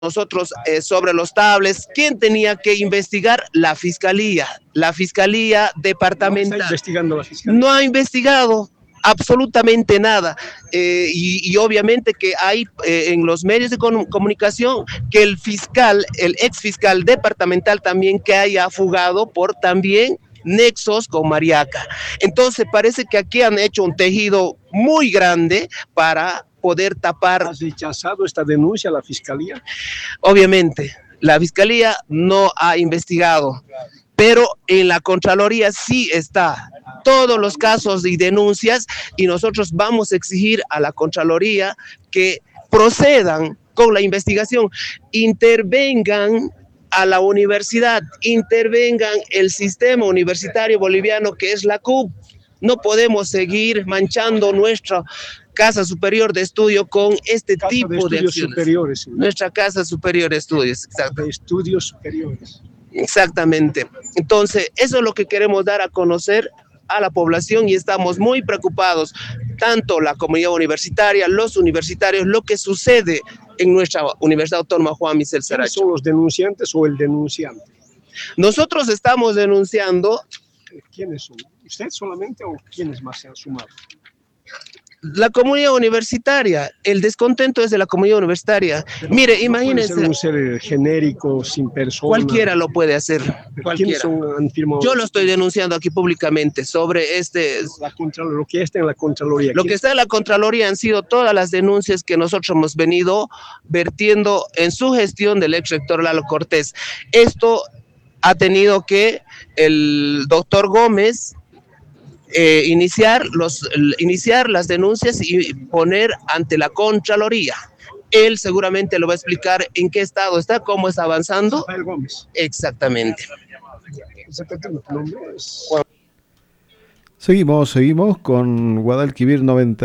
nosotros sobre los tablets. ¿Quién tenía que investigar? La fiscalía departamental. No está investigando la fiscalía. No ha investigado absolutamente nada. Y obviamente que hay en los medios de comunicación que el ex fiscal departamental también que haya fugado por también nexos con Mariaca. Entonces parece que aquí han hecho un tejido muy grande para poder tapar. ¿Has rechazado esta denuncia a la fiscalía? Obviamente, la fiscalía no ha investigado, pero en la Contraloría sí está todos los casos y denuncias, y nosotros vamos a exigir a la Contraloría que procedan con la investigación, intervengan a la universidad, intervengan el sistema universitario boliviano que es la CUB. No podemos seguir manchando nuestra Casa Superior de Estudio con este tipo de acciones. Superiores. Nuestra Casa Superior de Estudios, exacto. De Estudios Superiores. Exactamente. Entonces, eso es lo que queremos dar a conocer a la población y estamos muy preocupados, tanto la comunidad universitaria, los universitarios, lo que sucede en nuestra Universidad Autónoma Juan Michel Saracho. ¿Son los denunciantes o el denunciante? Nosotros estamos denunciando. ¿Quiénes son? ¿Usted solamente o quiénes más se han sumado? La comunidad universitaria, el descontento es de la comunidad universitaria. Pero mire, no imagínense. Puede ser un ser genérico, sin persona. Cualquiera lo puede hacer. Cualquiera. Han firmado? Yo lo estoy denunciando aquí públicamente sobre lo que está en la Contraloría. Lo que está en la Contraloría han sido todas las denuncias que nosotros hemos venido vertiendo en su gestión del ex rector Lalo Cortés. Esto ha tenido que el doctor Gómez iniciar las denuncias y poner ante la Contraloría. Él seguramente lo va a explicar en qué estado está, cómo está avanzando. Rafael Gómez. Exactamente. Seguimos con Guadalquivir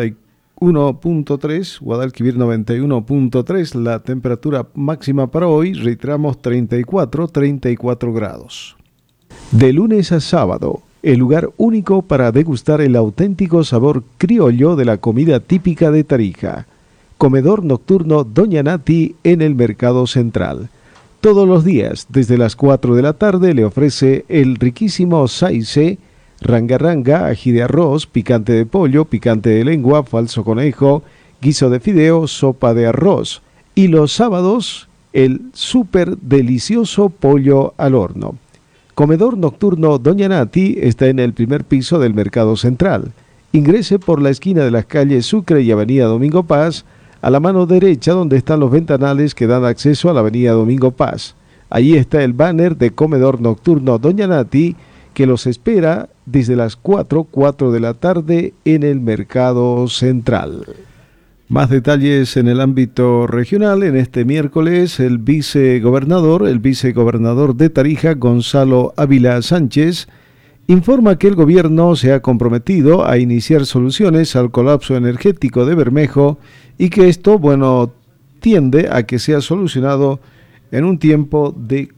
91.3, Guadalquivir 91.3, la temperatura máxima para hoy, reiteramos 34 grados. De lunes a sábado, el lugar único para degustar el auténtico sabor criollo de la comida típica de Tarija. Comedor nocturno Doña Nati en el Mercado Central. Todos los días, desde las 4 de la tarde, le ofrece el riquísimo saice, ranga, ají de arroz, picante de pollo, picante de lengua, falso conejo, guiso de fideo, sopa de arroz. Y los sábados, el súper delicioso pollo al horno. Comedor nocturno Doña Nati está en el primer piso del Mercado Central. Ingrese por la esquina de las calles Sucre y Avenida Domingo Paz, a la mano derecha donde están los ventanales que dan acceso a la Avenida Domingo Paz. Allí está el banner de Comedor nocturno Doña Nati, que los espera desde las 4 de la tarde en el Mercado Central. Más detalles en el ámbito regional. En este miércoles, el vicegobernador de Tarija, Gonzalo Ávila Sánchez, informa que el gobierno se ha comprometido a iniciar soluciones al colapso energético de Bermejo y que esto, tiende a que sea solucionado en un tiempo de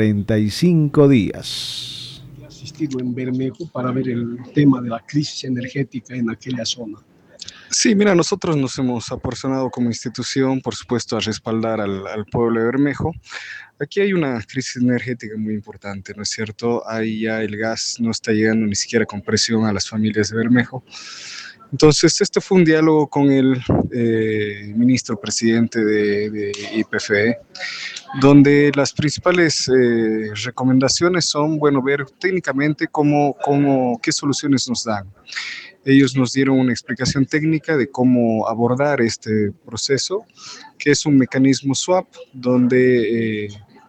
45 días. He asistido en Bermejo para ver el tema de la crisis energética en aquella zona. Sí, mira, nosotros nos hemos apersonado como institución, por supuesto, a respaldar al pueblo de Bermejo. Aquí hay una crisis energética muy importante, ¿no es cierto? Ahí ya el gas no está llegando ni siquiera con presión a las familias de Bermejo. Entonces, este fue un diálogo con el ministro presidente de IPFE, donde las principales recomendaciones son, ver técnicamente qué soluciones nos dan. Ellos nos dieron una explicación técnica de cómo abordar este proceso, que es un mecanismo swap, donde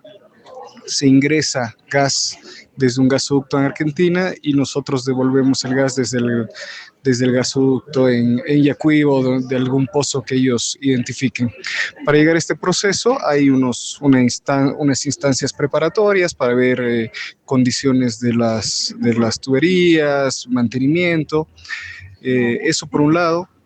se ingresa gas desde un gasoducto en Argentina y nosotros devolvemos el gas desde el gasoducto en Yacuy o de algún pozo que ellos identifiquen. Para llegar a este proceso hay unas instancias preparatorias para ver condiciones de las tuberías, mantenimiento. Eso por un lado.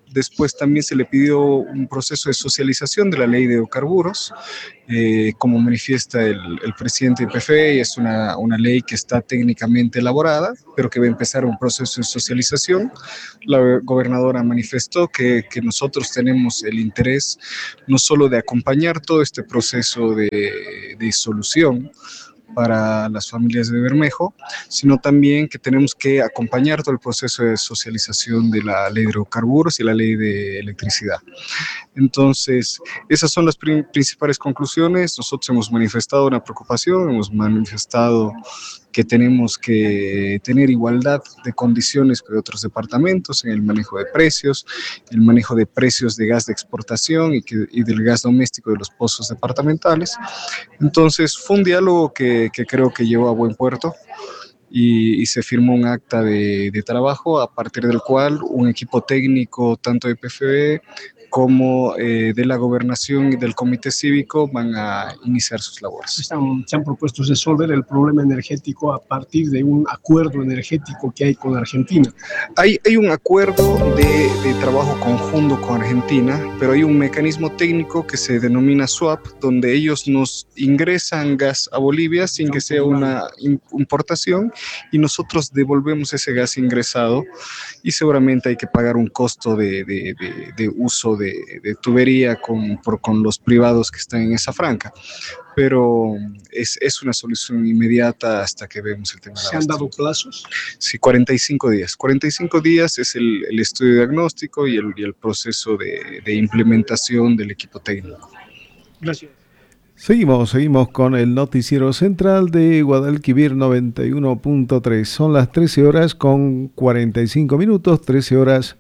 Después también se le pidió un proceso de socialización de la ley de hidrocarburos, como manifiesta el presidente de PFE, es una ley que está técnicamente elaborada, pero que va a empezar un proceso de socialización. La gobernadora manifestó que nosotros tenemos el interés no solo de acompañar todo este proceso de solución para las familias de Bermejo, sino también que tenemos que acompañar todo el proceso de socialización de la ley de hidrocarburos y la ley de electricidad. Entonces, esas son las principales conclusiones. Nosotros hemos manifestado una preocupación, hemos manifestado que tenemos que tener igualdad de condiciones que otros departamentos en el manejo de precios, el manejo de precios de gas de exportación y del gas doméstico de los pozos departamentales. Entonces, fue un diálogo que creo que llevó a buen puerto y se firmó un acta de trabajo a partir del cual un equipo técnico tanto de PFE como de la gobernación y del comité cívico van a iniciar sus labores. Se han propuesto resolver el problema energético a partir de un acuerdo energético que hay con Argentina. Hay un acuerdo de trabajo conjunto con Argentina, pero hay un mecanismo técnico que se denomina swap, donde ellos nos ingresan gas a Bolivia sin que sea una importación y nosotros devolvemos ese gas ingresado y seguramente hay que pagar un costo de uso de tubería con los privados que están en esa franja, pero es una solución inmediata hasta que vemos el tema. ¿Se han dado plazos? Sí, 45 días. 45 días es el estudio diagnóstico y el proceso de implementación del equipo técnico. Gracias. Seguimos con el noticiero central de Guadalquivir 91.3. Son las 13 horas con 45 minutos, 13 horas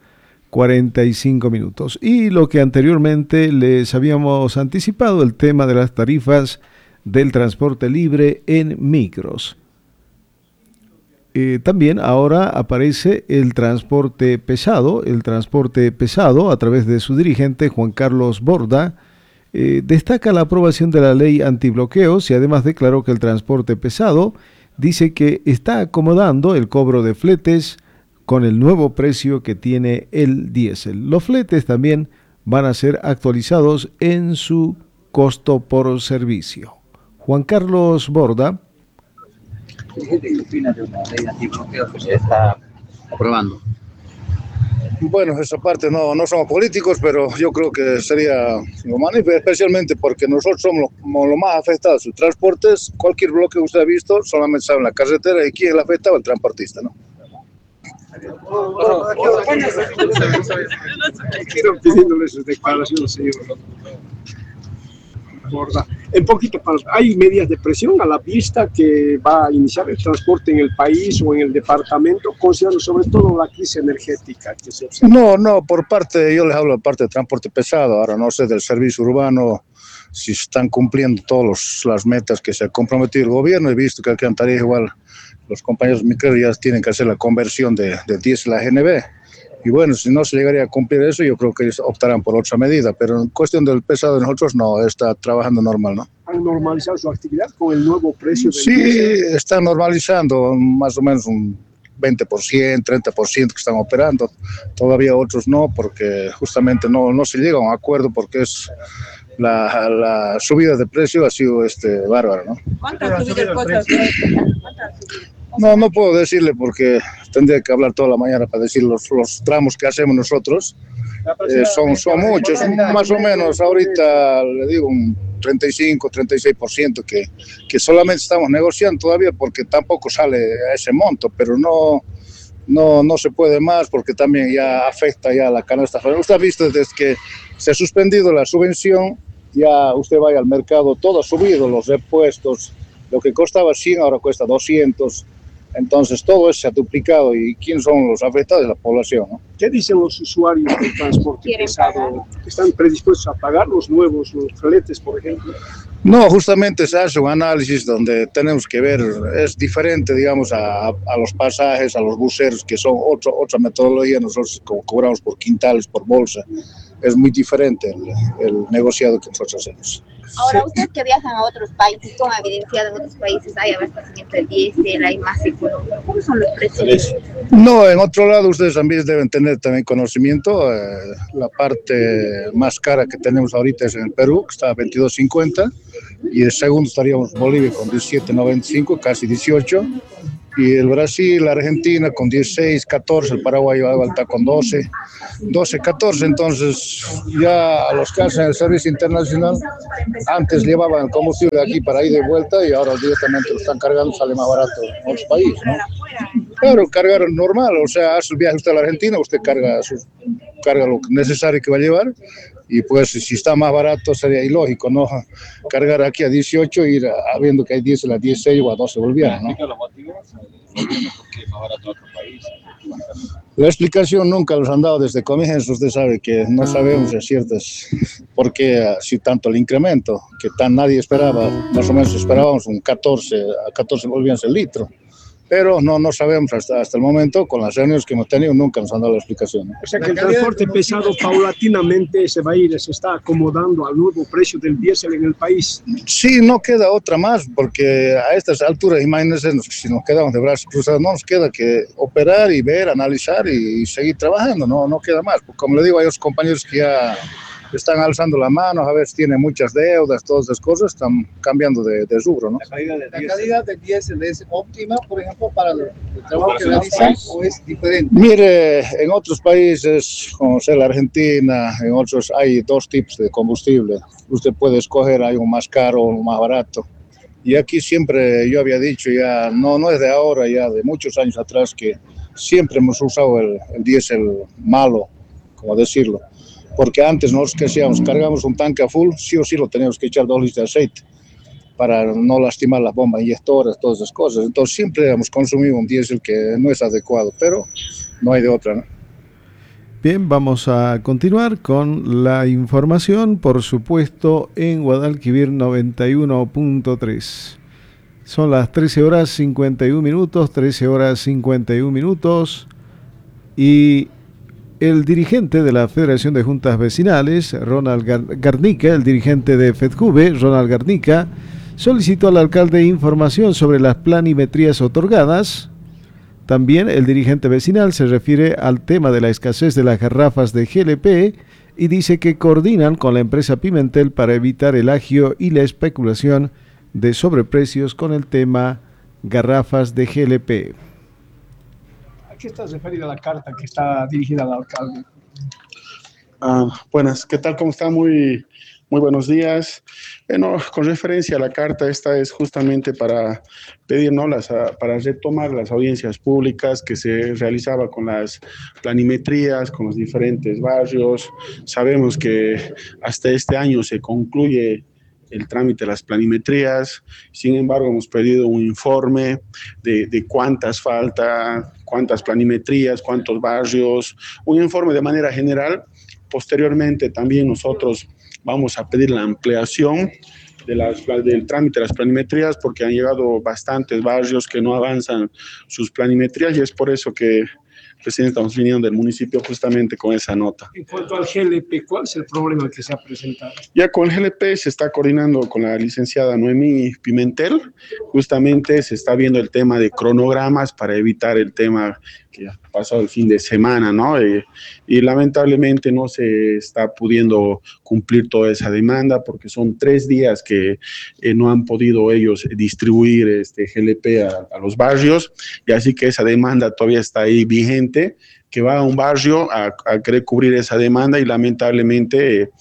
45 minutos. Y lo que anteriormente les habíamos anticipado, el tema de las tarifas del transporte libre en micros. También ahora aparece el transporte pesado a través de su dirigente Juan Carlos Borda. Destaca la aprobación de la ley antibloqueos y además declaró que el transporte pesado dice que está acomodando el cobro de fletes con el nuevo precio que tiene el diésel. Los fletes también van a ser actualizados en su costo por servicio. Juan Carlos Borda. ¿Qué opina de una ley antibloqueo que se está aprobando? Bueno, esa parte no somos políticos, pero yo creo que sería lo magnífico, especialmente porque nosotros somos los más afectados. El transporte, cualquier bloque que usted ha visto, solamente sabe en la carretera y quién es el afectado, el transportista, ¿no? Quiero pidiéndole sus declaraciones, señor Borda. Un poquito, ¿hay medidas de presión a la vista que va a iniciar el transporte en el país o en el departamento, considerando sobre todo la crisis energética que se observa? No, yo les hablo de parte de transporte pesado, ahora no sé del servicio urbano, si están cumpliendo todas las metas que se ha comprometido el gobierno. He visto que aquí en Tarija igual los compañeros micreros ya tienen que hacer la conversión de diésel a GNV. Y bueno, si no se llegaría a cumplir eso, yo creo que ellos optarán por otra medida, pero en cuestión del pesado de nosotros no, está trabajando normal, ¿no? ¿Han normalizado su actividad con el nuevo precio? Sí, están normalizando más o menos un 20%, 30% que están operando. Todavía otros no, porque justamente no se llega a un acuerdo porque es la subida de precio ha sido bárbara, ¿no? ¿Cuánto ha subido el costo? No puedo decirle porque tendría que hablar toda la mañana para decir los tramos que hacemos nosotros. Son muchos, más o menos ahorita le digo un 35-36% que solamente estamos negociando todavía porque tampoco sale a ese monto, pero no se puede más porque también ya afecta ya la canasta. Usted ha visto desde que se ha suspendido la subvención, ya usted vaya al mercado, todo ha subido, los repuestos, lo que costaba 100 ahora cuesta 200. Entonces todo eso se ha duplicado y ¿quiénes son los afectados? La población, ¿no? ¿Qué dicen los usuarios del transporte pesado? ¿Están predispuestos a pagar los fletes, por ejemplo? No, justamente se hace un análisis donde tenemos que ver, es diferente, digamos, a los pasajes, a los buceros, que son otra metodología. Nosotros cobramos por quintales, por bolsa. Es muy diferente el negociado que nosotros hacemos. Ahora, ustedes que viajan a otros países, ¿cómo ha evidenciado en otros países hay abastecimiento de diésel, hay más económico? ¿Cómo son los precios? No, en otro lado ustedes también deben tener también conocimiento. La parte más cara que tenemos ahorita es en el Perú, que está a 22.50, y el segundo estaríamos Bolivia con 17.95, casi 18, y el Brasil, la Argentina con 16, 14, el Paraguay va a estar con 12, 14, entonces ya a los que hacen el servicio internacional, antes llevaban el combustible de aquí para ir de vuelta y ahora directamente lo están cargando, sale más barato en otros países, ¿no? Claro, cargar normal, o sea, hace el viaje usted a la Argentina, usted carga lo necesario que va a llevar, y pues si está más barato sería ilógico, ¿no? Cargar aquí a 18 y ir viendo que hay 10 a 16 o a 12 volvían, ¿no? La explicación nunca los han dado desde comienzo, usted sabe que no sabemos de ciertas por qué así tanto el incremento, que nadie esperaba, más o menos esperábamos a 14 bolivianos el litro. Pero no sabemos hasta el momento, con las reuniones que hemos tenido, nunca nos han dado la explicación. O sea que el transporte pesado paulatinamente se está acomodando al nuevo precio del diésel en el país. Sí, no queda otra más, porque a estas alturas, imagínense, si nos quedamos de brazos cruzados, no nos queda que operar y ver, analizar y seguir trabajando, no queda más. Como le digo, hay otros compañeros que ya están alzando la mano, a veces tienen muchas deudas, todas esas cosas, están cambiando de rubro, ¿no? ¿La calidad del diésel es óptima, por ejemplo, para el trabajo que realizan o es diferente? Mire, en otros países, como sea la Argentina, en otros hay dos tipos de combustible. Usted puede escoger, hay un más caro o un más barato. Y aquí siempre yo había dicho, ya no es de ahora, ya de muchos años atrás, que siempre hemos usado el diésel malo, como decirlo. Porque antes nosotros que hacíamos, cargamos un tanque a full, sí o sí lo teníamos que echar 2 litros de aceite para no lastimar las bombas inyectoras, todas esas cosas. Entonces siempre hemos consumido un diésel que no es adecuado, pero no hay de otra, ¿no? Bien, vamos a continuar con la información, por supuesto, en Guadalquivir 91.3. Son las 13 horas 51 minutos, y el dirigente de la Federación de Juntas Vecinales, Ronald Garnica, el dirigente de FEDJUVE, Ronald Garnica, solicitó al alcalde información sobre las planimetrías otorgadas. También el dirigente vecinal se refiere al tema de la escasez de las garrafas de GLP y dice que coordinan con la empresa Pimentel para evitar el agio y la especulación de sobreprecios con el tema garrafas de GLP. ¿A qué está referida la carta que está dirigida al alcalde? Buenas, ¿qué tal? ¿Cómo está? Muy buenos días. Bueno, con referencia a la carta, esta es justamente para pedir, ¿no?, para retomar las audiencias públicas que se realizaba con las planimetrías, con los diferentes barrios. Sabemos que hasta este año se concluye el trámite de las planimetrías. Sin embargo, hemos pedido un informe de cuántas falta, cuántas planimetrías, cuántos barrios, un informe de manera general. Posteriormente, también nosotros vamos a pedir la ampliación del trámite de las planimetrías, porque han llegado bastantes barrios que no avanzan sus planimetrías, y es por eso que recién estamos viniendo del municipio justamente con esa nota. En cuanto al GLP, ¿cuál es el problema que se ha presentado? Ya con el GLP se está coordinando con la licenciada Noemí Pimentel, justamente se está viendo el tema de cronogramas para evitar el tema que ha pasado el fin de semana, ¿no? Y lamentablemente no se está pudiendo cumplir toda esa demanda, porque son 3 días que no han podido ellos distribuir este GLP a los barrios, y así que esa demanda todavía está ahí vigente, que va a un barrio a querer cubrir esa demanda, y lamentablemente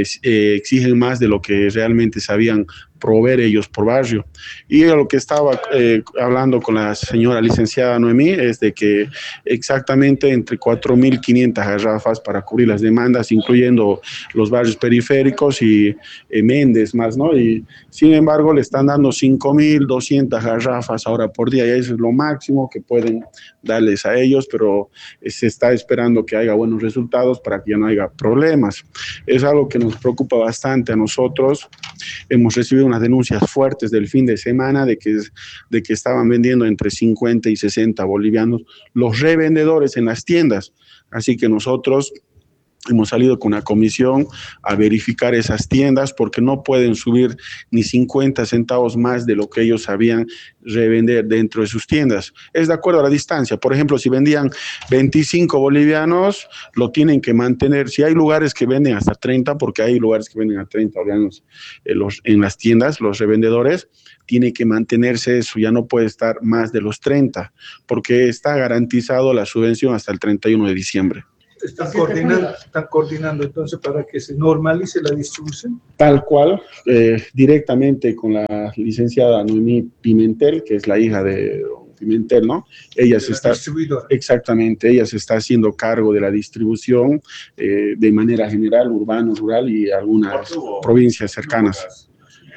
exigen más de lo que realmente sabían proveer ellos por barrio. Y lo que estaba hablando con la señora licenciada Noemí es de que exactamente entre 4.500 garrafas para cubrir las demandas, incluyendo los barrios periféricos y Méndez más, ¿no? Y sin embargo le están dando 5.200 garrafas ahora por día, y eso es lo máximo que pueden darles a ellos, pero se está esperando que haya buenos resultados para que ya no haya problemas. Es algo que nos preocupa bastante a nosotros. Hemos recibido unas denuncias fuertes del fin de semana de que estaban vendiendo entre 50 y 60 bolivianos los revendedores en las tiendas. Así que nosotros hemos salido con una comisión a verificar esas tiendas porque no pueden subir ni 50 centavos más de lo que ellos sabían revender dentro de sus tiendas. Es de acuerdo a la distancia. Por ejemplo, si vendían 25 bolivianos, lo tienen que mantener. Si hay lugares que venden hasta 30, porque hay lugares que venden a 30 bolivianos en las tiendas, los revendedores, tiene que mantenerse eso, ya no puede estar más de los 30, porque está garantizado la subvención hasta el 31 de diciembre. Están coordinando entonces para que se normalice la distribución. Tal cual, directamente con la licenciada Noemí Pimentel, que es la hija de Pimentel, ¿no? Ella se está, exactamente, ella se está haciendo cargo de la distribución de manera general, urbano, rural y algunas provincias cercanas.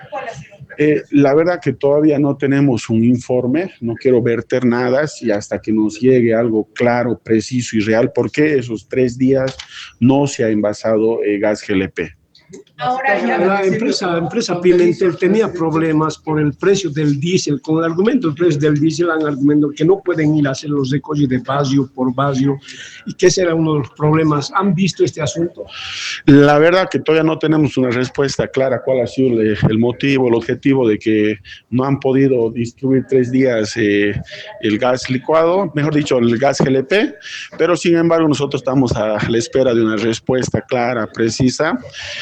La verdad que todavía no tenemos un informe, no quiero verter nada y hasta que nos llegue algo claro, preciso y real, porque esos 3 días no se ha envasado gas GLP. Ahora la empresa Pimentel tenía problemas por el precio del diésel. Con el argumento del precio del diésel han argumentado que no pueden ir a hacer los recogidos de barrio por barrio y que ese era uno de los problemas. ¿Han visto este asunto? La verdad que todavía no tenemos una respuesta clara cuál ha sido el motivo, el objetivo de que no han podido distribuir 3 días el gas licuado, mejor dicho, el gas GLP, pero sin embargo nosotros estamos a la espera de una respuesta clara, precisa,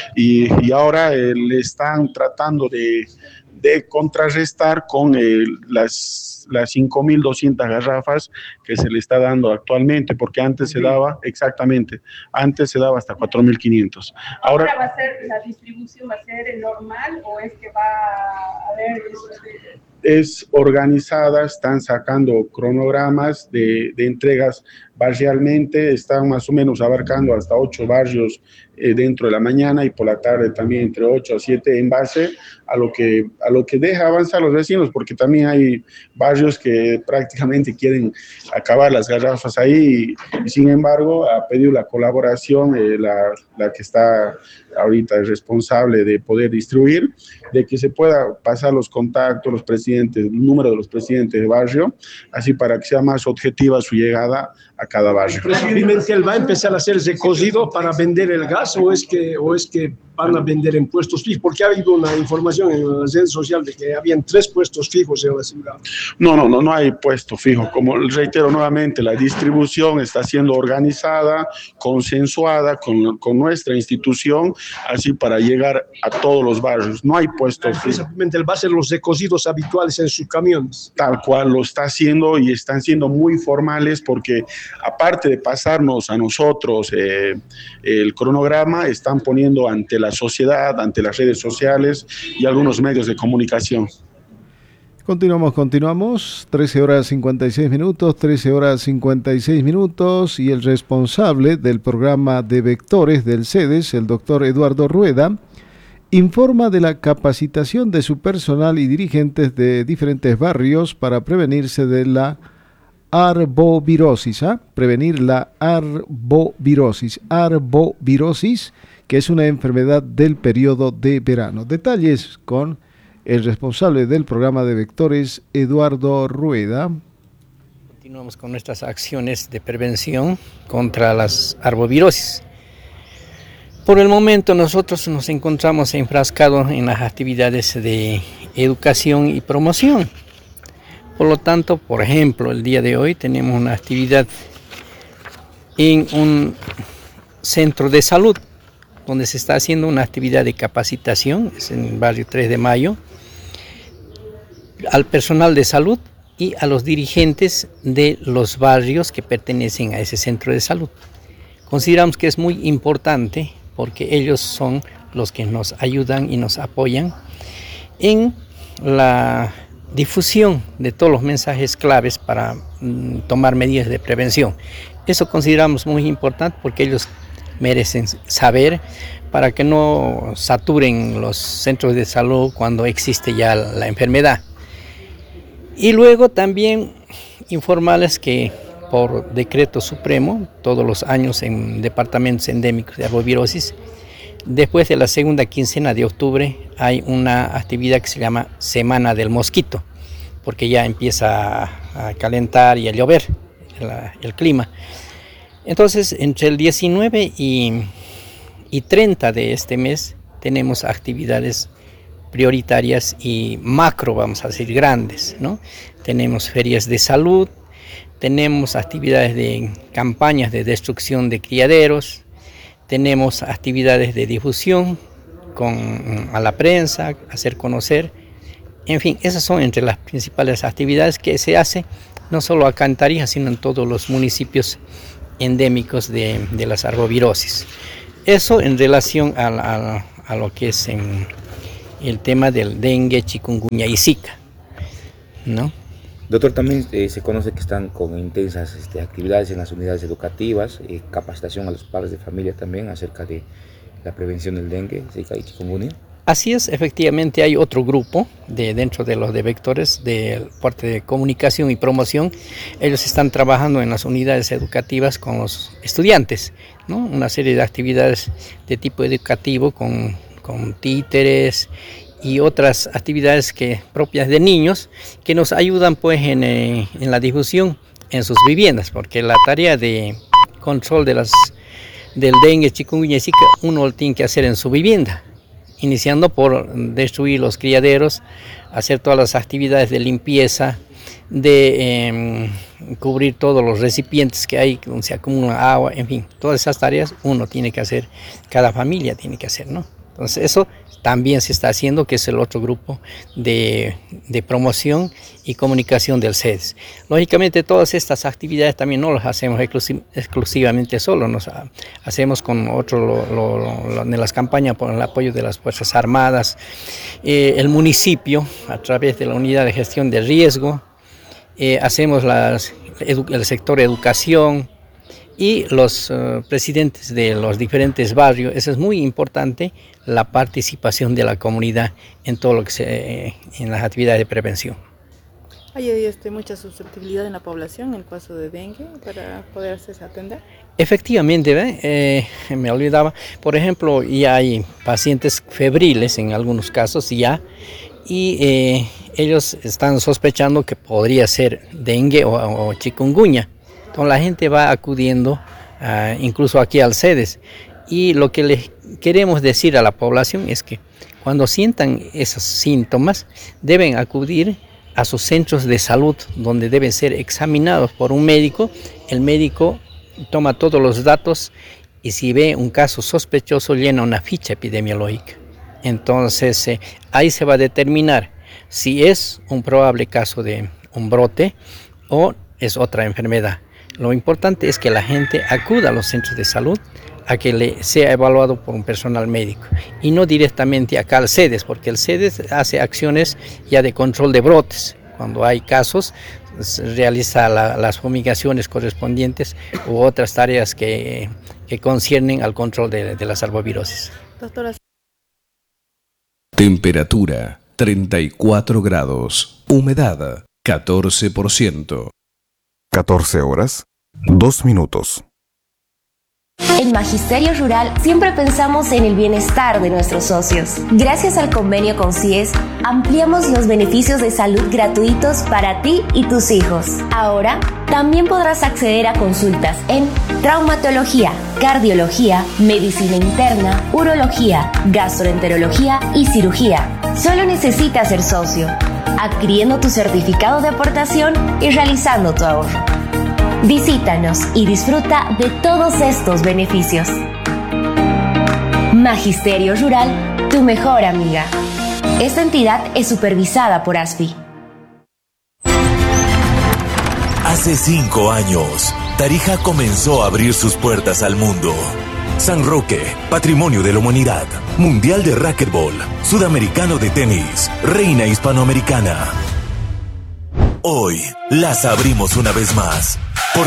y ahora le están tratando de contrarrestar con las 5.200 garrafas que se le está dando actualmente, porque antes se daba, exactamente, antes se daba hasta 4.500. Ahora va a ser, la distribución va a ser normal o es que va a haber... Es organizada, están sacando cronogramas de entregas barrialmente, están más o menos abarcando hasta 8 barrios dentro de la mañana y por la tarde también entre 8 a 7 en base a lo que deja avanzar los vecinos, porque también hay barrios que prácticamente quieren acabar las garrafas ahí y sin embargo ha pedido la colaboración, la que está ahorita responsable de poder distribuir, de que se pueda pasar los contactos, los presidentes, el número de los presidentes de barrio, así para que sea más objetiva su llegada a cada barrio. ¿Pimentel va a empezar a hacerse cocido para vender el gas o es que van a vender en puestos fijos? Porque ha habido una información en las redes sociales de que habían 3 puestos fijos en la ciudad. No hay puesto fijo. Como reitero nuevamente, la distribución está siendo organizada, consensuada con nuestra institución, así para llegar a todos los barrios. No hay puesto fijo. Pimentel va a hacer los recocidos habituales en sus camiones. Tal cual lo está haciendo y están siendo muy formales porque aparte de pasarnos a nosotros el cronograma, están poniendo ante la sociedad, ante las redes sociales y algunos medios de comunicación. Continuamos, 13 horas 56 minutos y el responsable del programa de vectores del CEDES, el doctor Eduardo Rueda, informa de la capacitación de su personal y dirigentes de diferentes barrios para prevenirse de la arbovirosis, prevenir la arbovirosis, que es una enfermedad del periodo de verano. Detalles con el responsable del programa de vectores, Eduardo Rueda. Continuamos con nuestras acciones de prevención contra las arbovirosis. Por el momento nosotros nos encontramos enfrascados en las actividades de educación y promoción. Por lo tanto, por ejemplo, el día de hoy tenemos una actividad en un centro de salud, donde se está haciendo una actividad de capacitación, es en el barrio 3 de Mayo, al personal de salud y a los dirigentes de los barrios que pertenecen a ese centro de salud. Consideramos que es muy importante porque ellos son los que nos ayudan y nos apoyan en la difusión de todos los mensajes claves para tomar medidas de prevención. Eso consideramos muy importante porque ellos merecen saber para que no saturen los centros de salud cuando existe ya la enfermedad. Y luego también informarles que por decreto supremo, todos los años en departamentos endémicos de arbovirosis, después de la segunda quincena de octubre hay una actividad que se llama Semana del Mosquito, porque ya empieza a calentar y a llover el clima. Entonces, entre el 19 y 30 de este mes tenemos actividades prioritarias y macro, vamos a decir, grandes, ¿no? Tenemos ferias de salud, tenemos actividades de campañas de destrucción de criaderos, tenemos actividades de difusión a la prensa, hacer conocer. En fin, esas son entre las principales actividades que se hace no solo acá en Tarija, sino en todos los municipios endémicos de las arbovirosis. Eso en relación a lo que es el tema del dengue, chikungunya y zika, ¿no? Doctor, también se conoce que están con intensas actividades en las unidades educativas, capacitación a los padres de familia también acerca de la prevención del dengue, zika y chikungunya. Así es, efectivamente hay otro grupo dentro de los de vectores de parte de comunicación y promoción. Ellos están trabajando en las unidades educativas con los estudiantes, ¿no? Una serie de actividades de tipo educativo con títeres y otras actividades propias de niños que nos ayudan pues en la difusión en sus viviendas, porque la tarea de control del dengue, chikungunya y zika uno lo tiene que hacer en su vivienda, iniciando por destruir los criaderos, hacer todas las actividades de limpieza, de cubrir todos los recipientes que hay donde se acumula agua, en fin, todas esas tareas uno tiene que hacer, cada familia tiene que hacer, ¿no? Entonces eso también se está haciendo, que es el otro grupo de promoción y comunicación del CEDES. Lógicamente todas estas actividades también no las hacemos exclusivamente solos, nos hacemos con de las campañas por el apoyo de las Fuerzas Armadas, el municipio a través de la unidad de gestión de riesgo, hacemos el sector educación, y los presidentes de los diferentes barrios. Eso es muy importante, la participación de la comunidad en todo lo que en las actividades de prevención. ¿Hay mucha susceptibilidad en la población en el caso de dengue para poderse atender? Efectivamente, me olvidaba, por ejemplo, ya hay pacientes febriles en algunos casos ya, y ellos están sospechando que podría ser dengue o chikungunya. Entonces la gente va acudiendo incluso aquí al CEDES, y lo que les queremos decir a la población es que cuando sientan esos síntomas deben acudir a sus centros de salud donde deben ser examinados por un médico. El médico toma todos los datos y si ve un caso sospechoso llena una ficha epidemiológica. Entonces ahí se va a determinar si es un probable caso de un brote o es otra enfermedad. Lo importante es que la gente acuda a los centros de salud a que le sea evaluado por un personal médico y no directamente acá al CEDES, porque el CEDES hace acciones ya de control de brotes. Cuando hay casos, realiza las fumigaciones correspondientes u otras tareas que conciernen al control de las arbovirosis. Doctora. Temperatura 34 grados, humedad 14%. 14 horas, 2 minutos. En Magisterio Rural siempre pensamos en el bienestar de nuestros socios. Gracias al convenio con CIES, ampliamos los beneficios de salud gratuitos para ti y tus hijos. Ahora, también podrás acceder a consultas en traumatología, cardiología, medicina interna, urología, gastroenterología y cirugía. Solo necesitas ser socio, adquiriendo tu certificado de aportación y realizando tu ahorro. Visítanos y disfruta de todos estos beneficios. Magisterio Rural, tu mejor amiga. Esta entidad es supervisada por ASFI. Hace 5 años, Tarija comenzó a abrir sus puertas al mundo. San Roque, Patrimonio de la Humanidad, Mundial de Racquetball, Sudamericano de Tenis, Reina Hispanoamericana. Hoy las abrimos una vez más, porque